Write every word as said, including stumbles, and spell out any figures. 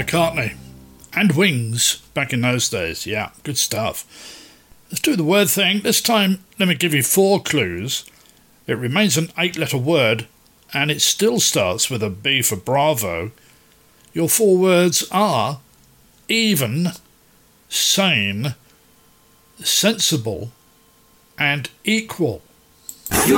McCartney. And Wings, back in those days. Yeah, good stuff. Let's do the word thing. This time, let me give you four clues. It remains an eight-letter word, and it still starts with a B for Bravo. Your four words are even, sane, sensible, and equal.